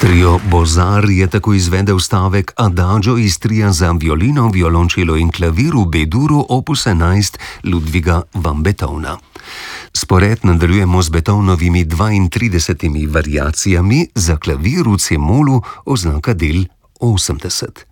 Trio Bozar je tako izvedel stavek Adagio iz tria za violino, violončelo in klavir v B-duru opus 11 Ludwiga van Beethovna. Spored nadaljujemo z Beethovnovimi 32 variacijami za klavir v C-molu, oznaka del 80.